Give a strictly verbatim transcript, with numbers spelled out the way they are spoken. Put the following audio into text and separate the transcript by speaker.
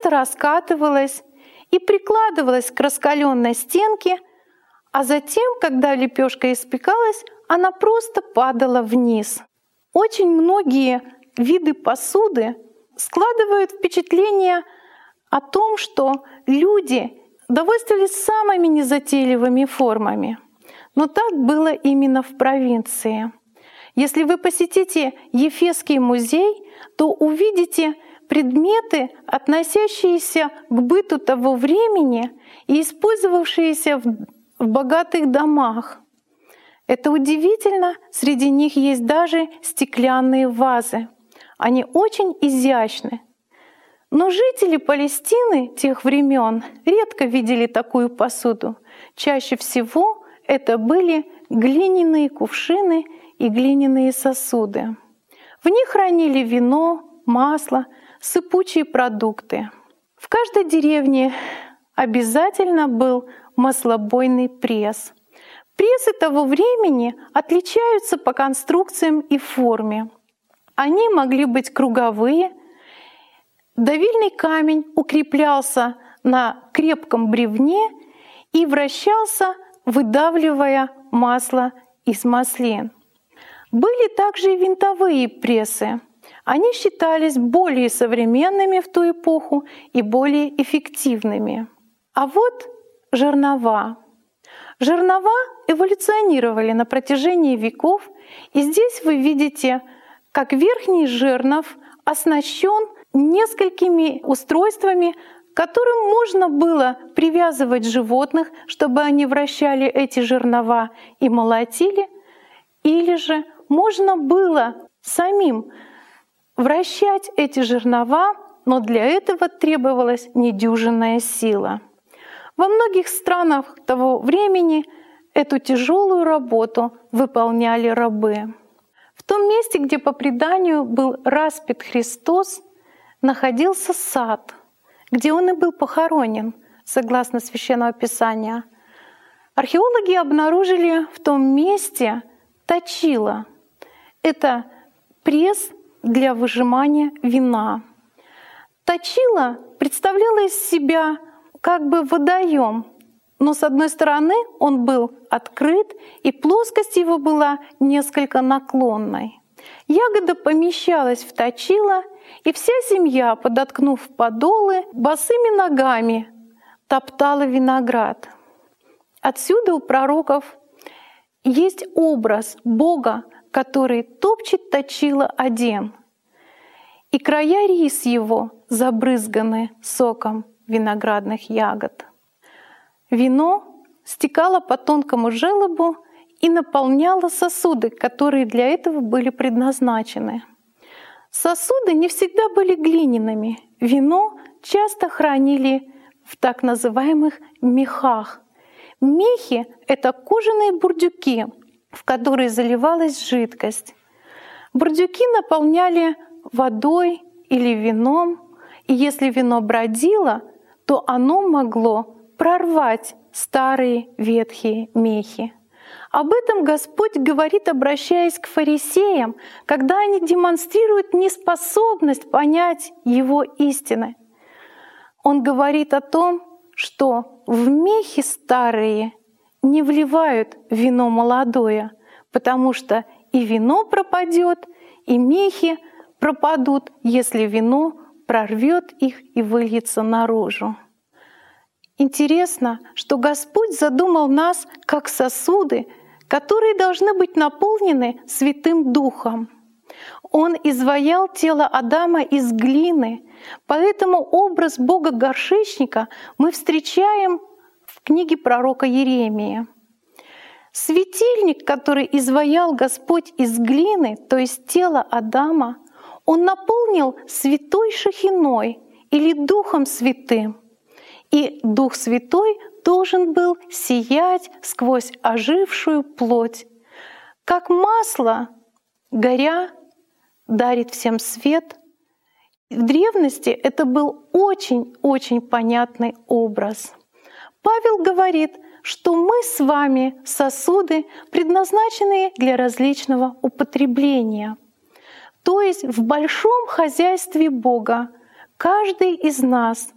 Speaker 1: просто раскатывалась и прикладывалась к раскаленной стенке, а затем, когда лепешка испекалась, она просто падала вниз. Очень многие виды посуды складывают впечатление о том, что люди довольствовались самыми незатейливыми формами. Но так было именно в провинции. Если вы посетите Ефесский музей, то увидите предметы, относящиеся к быту того времени и использовавшиеся в богатых домах. Это удивительно, среди них есть даже стеклянные вазы. Они очень изящны. Но жители Палестины тех времен редко видели такую посуду. Чаще всего это были глиняные кувшины и глиняные сосуды. В них хранили вино, масло, сыпучие продукты. В каждой деревне обязательно был маслобойный пресс. Прессы того времени отличаются по конструкциям и форме. Они могли быть круговые. Давильный камень укреплялся на крепком бревне и вращался, выдавливая масло из маслин. Были также и винтовые прессы. Они считались более современными в ту эпоху и более эффективными. А вот жернова. Жернова эволюционировали на протяжении веков, и здесь вы видите, как верхний жернов оснащен несколькими устройствами, к которым можно было привязывать животных, чтобы они вращали эти жернова и молотили, или же можно было самим вращать эти жернова, но для этого требовалась недюжинная сила. Во многих странах того времени эту тяжелую работу выполняли рабы. В том месте, где по преданию был распят Христос, находился сад, где он и был похоронен, согласно Священного Писания. Археологи обнаружили в том месте точило. Это пресс для выжимания вина. Точило представляло из себя как бы водоем, но с одной стороны он был открыт, и плоскость его была несколько наклонной. Ягода помещалась в точило, и вся семья, подоткнув подолы, босыми ногами топтала виноград. Отсюда у пророков есть образ Бога, который топчет точило один, и края рис его забрызганы соком виноградных ягод. Вино стекало по тонкому желобу и наполняло сосуды, которые для этого были предназначены. Сосуды не всегда были глиняными. Вино часто хранили в так называемых мехах. Мехи — это кожаные бурдюки, в которые заливалась жидкость. Бурдюки наполняли водой или вином, и если вино бродило, то оно могло прорвать старые ветхие мехи. Об этом Господь говорит, обращаясь к фарисеям, когда они демонстрируют неспособность понять Его истины. Он говорит о том, что в мехи старые не вливают вино молодое, потому что и вино пропадет, и мехи пропадут, если вино прорвет их и выльется наружу. Интересно, что Господь задумал нас как сосуды, которые должны быть наполнены Святым Духом. Он изваял тело Адама из глины, поэтому образ Бога-горшечника мы встречаем в книге пророка Иеремии. Светильник, который изваял Господь из глины, то есть тело Адама, Он наполнил святой шахиной или Духом Святым. И Дух Святой должен был сиять сквозь ожившую плоть. Как масло, горя, дарит всем свет. В древности это был очень-очень понятный образ. Павел говорит, что мы с вами сосуды, предназначенные для различного употребления. То есть в большом хозяйстве Бога каждый из нас